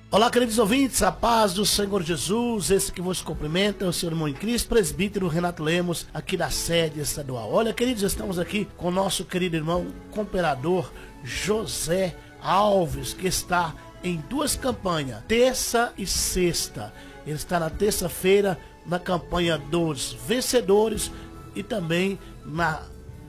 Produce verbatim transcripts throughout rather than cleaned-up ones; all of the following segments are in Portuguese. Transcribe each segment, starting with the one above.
Olá, queridos ouvintes, a paz do Senhor Jesus, esse que vos cumprimenta é o seu irmão em Cristo, presbítero Renato Lemos, aqui da sede estadual. Olha, queridos, estamos aqui com o nosso querido irmão, cooperador José Alves, que está em duas campanhas, terça e sexta. Ele está na terça-feira na campanha dos vencedores e também na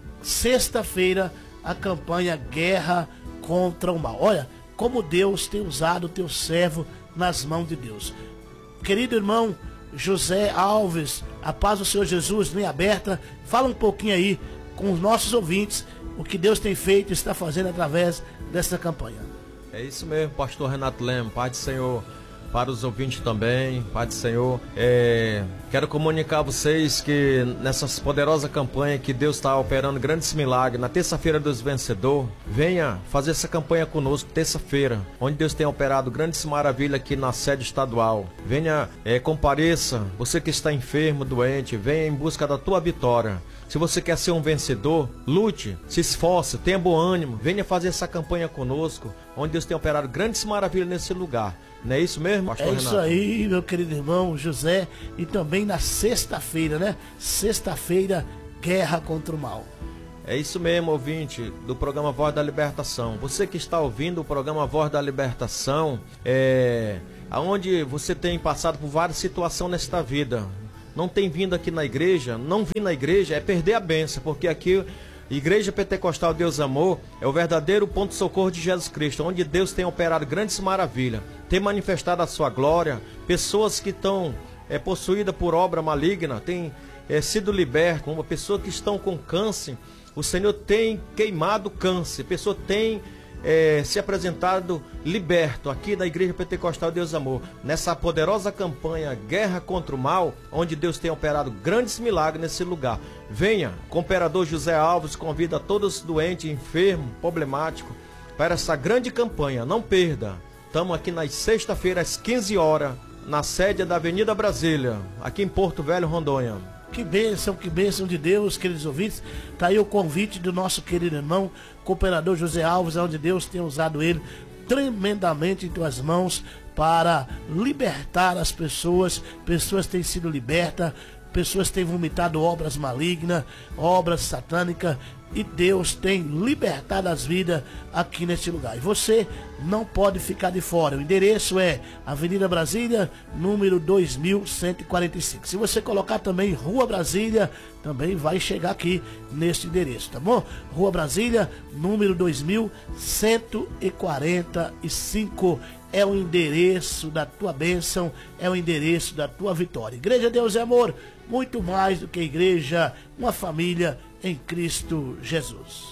sexta-feira a campanha Guerra contra o Mal. Olha como Deus tem usado o teu servo nas mãos de Deus. Querido irmão José Alves, a paz do Senhor Jesus bem aberta, fala um pouquinho aí com os nossos ouvintes o que Deus tem feito e está fazendo através dessa campanha. É isso mesmo, pastor Renato Lemos, Pai do Senhor, para os ouvintes também, Pai do Senhor. É, quero comunicar a vocês que nessa poderosa campanha que Deus está operando grandes milagres, na terça-feira dos vencedores, venha fazer essa campanha conosco, terça-feira, onde Deus tem operado grandes maravilhas aqui na sede estadual. Venha, é, compareça, você que está enfermo, doente, venha em busca da tua vitória. Se você quer ser um vencedor, lute, se esforce, tenha bom ânimo, venha fazer essa campanha conosco, onde Deus tem operado grandes maravilhas nesse lugar. Não é isso mesmo, pastor Renato? É isso aí, meu querido irmão José. E também na sexta-feira, né? Sexta-feira, Guerra contra o Mal. É isso mesmo, ouvinte do programa Voz da Libertação. Você que está ouvindo o programa Voz da Libertação, é... onde você tem passado por várias situações nesta vida, não tem vindo aqui na igreja, não vir na igreja é perder a bênção, porque aqui Igreja Pentecostal Deus Amor é o verdadeiro ponto de socorro de Jesus Cristo, onde Deus tem operado grandes maravilhas, tem manifestado a sua glória. Pessoas que estão é, possuídas por obra maligna têm é, sido libertas, como pessoas que estão com câncer, o Senhor tem queimado câncer, pessoa tem É, se apresentado liberto aqui da Igreja Pentecostal Deus Amor, nessa poderosa campanha Guerra contra o Mal, onde Deus tem operado grandes milagres nesse lugar. Venha, cooperador José Alves convida todos os doentes, enfermos, problemáticos, para essa grande campanha. Não perda, estamos aqui na sexta-feira às quinze horas, na sede da Avenida Brasília, aqui em Porto Velho, Rondônia. Que bênção, que bênção de Deus, queridos ouvintes. Está aí o convite do nosso querido irmão, cooperador José Alves, onde Deus tem usado ele tremendamente em tuas mãos para libertar as pessoas. Pessoas têm sido libertas, pessoas têm vomitado obras malignas, obras satânicas, e Deus tem libertado as vidas aqui neste lugar. E você não pode ficar de fora. O endereço é Avenida Brasília, número dois mil cento e quarenta e cinco. Se você colocar também Rua Brasília, também vai chegar aqui neste endereço, tá bom? Rua Brasília, número dois mil cento e quarenta e cinco. É o endereço da tua bênção, é o endereço da tua vitória. Igreja Deus é Amor, muito mais do que igreja, uma família em Cristo Jesus.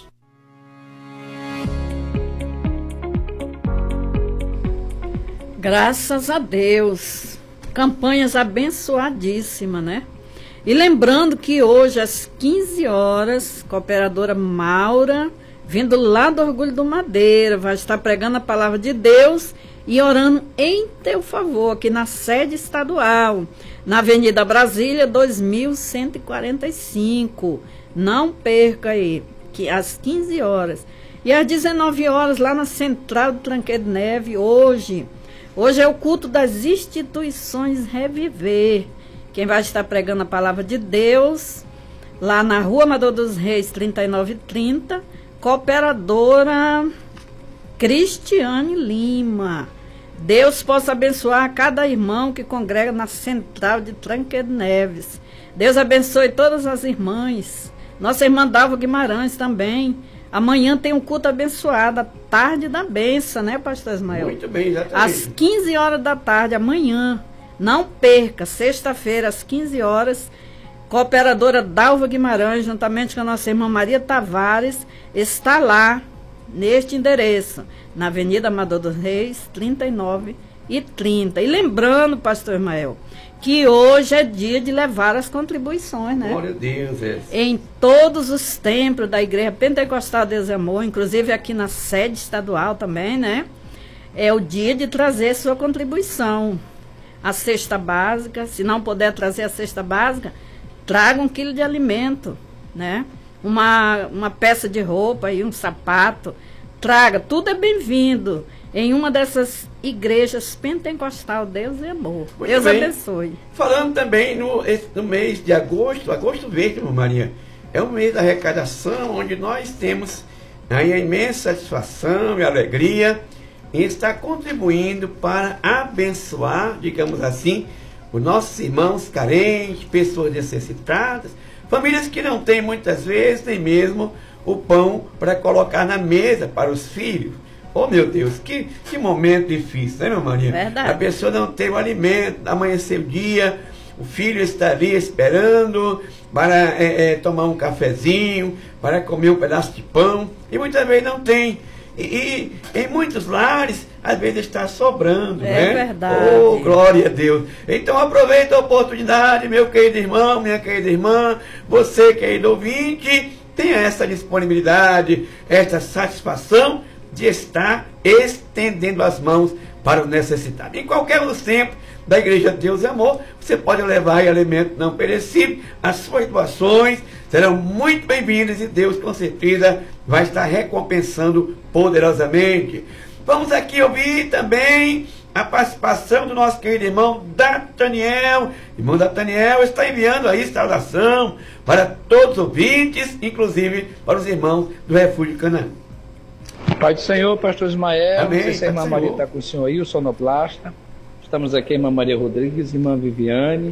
Graças a Deus, campanhas abençoadíssimas, né? E lembrando que hoje às quinze horas, cooperadora Maura, vindo lá do Orgulho do Madeira, vai estar pregando a palavra de Deus e orando em teu favor, aqui na sede estadual, na Avenida Brasília, dois mil cento e quarenta e cinco. Não perca aí, que às quinze horas. E às dezenove horas, lá na Central do Tranqueiro Neve, hoje. Hoje é o culto das instituições Reviver. Quem vai estar pregando a palavra de Deus, lá na Rua Amador dos Reis, trinta e nove trinta, cooperadora Cristiane Lima. Deus possa abençoar cada irmão que congrega na Central de Tranqueiro Neves. Deus abençoe todas as irmãs. Nossa irmã Dalva Guimarães também. Amanhã tem um culto abençoado, a tarde da benção, né, pastor Ismael? Muito bem, exatamente. Às quinze horas da tarde, amanhã. Não perca, sexta-feira, às quinze horas, cooperadora Dalva Guimarães, juntamente com a nossa irmã Maria Tavares, está lá, neste endereço, na Avenida Amador dos Reis, trinta e nove e trinta. E lembrando, pastor Ismael, que hoje é dia de levar as contribuições, né? Glória a Deus, é. Em todos os templos da Igreja Pentecostal Deus e Amor, inclusive aqui na sede estadual também, né? É o dia de trazer sua contribuição. A cesta básica, se não puder trazer a cesta básica, traga um quilo de alimento, né? Uma, uma peça de roupa e um sapato. Traga, tudo é bem-vindo. em uma dessas igrejas pentecostal. Deus é amor. Muito Deus bem. abençoe. Falando também no, no mês de agosto, agosto verde, irmã Maria, é um mês da arrecadação, onde nós temos aí a imensa satisfação e alegria em estar contribuindo para abençoar, digamos assim, os nossos irmãos carentes, pessoas necessitadas, famílias que não têm muitas vezes nem mesmo o pão para colocar na mesa para os filhos. Oh, meu Deus, que, que momento difícil, né, minha Maria? Verdade. A pessoa não tem o alimento, amanhecer o dia, o filho está ali esperando para é, é, tomar um cafezinho, para comer um pedaço de pão, e muitas vezes não tem. E, e em muitos lares, às vezes está sobrando, é né? verdade. Oh, glória a Deus. Então aproveita a oportunidade, meu querido irmão, minha querida irmã, você, querido ouvinte, tenha essa disponibilidade, essa satisfação de estar estendendo as mãos para o necessitado. Em qualquer um dos tempos da Igreja Deus e Amor, você pode levar aí alimento não perecível. As suas doações serão muito bem-vindas e Deus com certeza vai estar recompensando poderosamente. Vamos aqui ouvir também a participação do nosso querido irmão Dataniel. Irmão Dataniel está enviando aí saudação para todos os ouvintes, inclusive para os irmãos do Refúgio Canaã. Pai do Senhor, pastor Ismael, Amém, não sei se a irmã Pai do Maria Senhor. está com o senhor aí, o sonoplasta. Estamos aqui, a irmã Maria Rodrigues, irmã Viviane,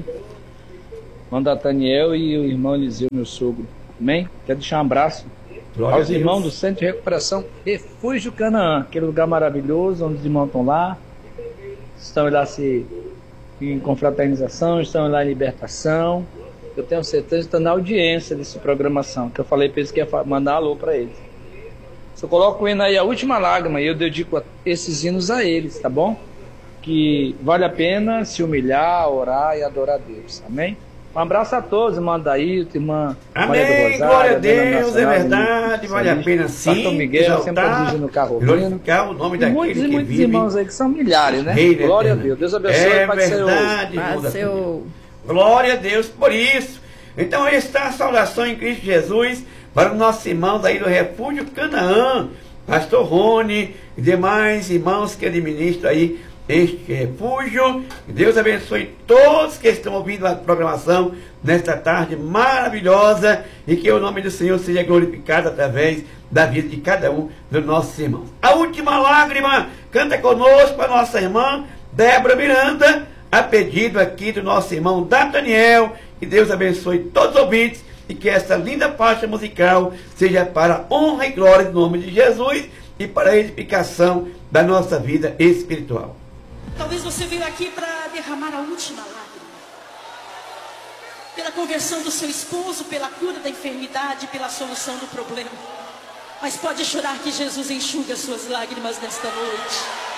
irmão Dataniel e o irmão Eliseu, meu sogro. Amém? Quero deixar um abraço Glória aos a Deus. irmãos do Centro de Recuperação Refúgio Canaã, aquele lugar maravilhoso, onde os irmãos estão lá, estão lá se, em confraternização, estão lá em libertação. Eu tenho certeza que estão na audiência dessa programação, que eu falei para eles que ia fa- mandar alô para eles. Se eu coloco o hino aí, a última lágrima, e eu dedico a- esses hinos a eles, tá bom? Que vale a pena se humilhar, orar e adorar a Deus, amém? Um abraço a todos, irmã Daíto, irmã Maria do Amém, Rosário, glória a Dona Deus, é Nacional, verdade, vale a pena sim, Pastor Miguel, sempre exaltar, dirigindo o carro ouvindo. glorificar o nome E daquele muitos e que muitos vive. irmãos aí que são milhares, né? Rei da Glória a eterna. Deus, Deus abençoe, É Pai do Senhor. verdade, irmão Paz, Dataniel. Senhor. Glória a Deus por isso. Então aí está a saudação em Cristo Jesus para os nossos irmãos aí do Refúgio Canaã, pastor Rony e demais irmãos que administram aí este refúgio. Que Deus abençoe todos que estão ouvindo a programação nesta tarde maravilhosa e que o nome do Senhor seja glorificado através da vida de cada um dos nossos irmãos. A última lágrima canta conosco a nossa irmã Débora Miranda, a pedido aqui do nosso irmão Dataniel. Que Deus abençoe todos os ouvintes e que essa linda faixa musical seja para a honra e glória do nome de Jesus e para a edificação da nossa vida espiritual. Talvez você veio aqui para derramar a última lágrima. Pela conversão do seu esposo, pela cura da enfermidade, pela solução do problema. Mas pode chorar que Jesus enxuga suas lágrimas nesta noite.